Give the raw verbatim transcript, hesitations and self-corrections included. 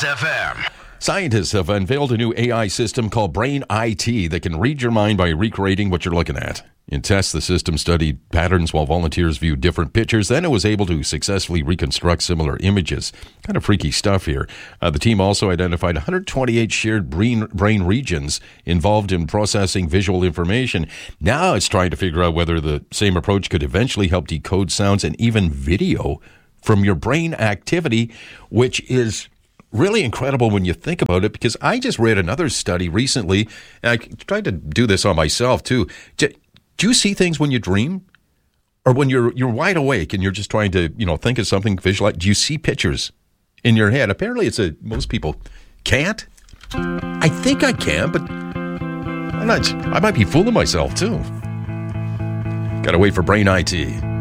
Kiss F M. Scientists have unveiled a new A I system called Brain I T that can read your mind by recreating what you're looking at. In tests, the system studied patterns while volunteers viewed different pictures. Then it was able to successfully reconstruct similar images. Kind of freaky stuff here. Uh, the team also identified one hundred twenty-eight shared brain, brain regions involved in processing visual information. Now it's trying to figure out whether the same approach could eventually help decode sounds and even video from your brain activity, which is really incredible when you think about it, because I just read another study recently, and I tried to do this on myself too. Do you see things when you dream? Or when you're you're wide awake and you're just trying to, you know, think of something, visualize? Do you see pictures in your head? Apparently it's a, most people can't. I think I can, but I'm not, I might be fooling myself too. Gotta wait for Brain I T.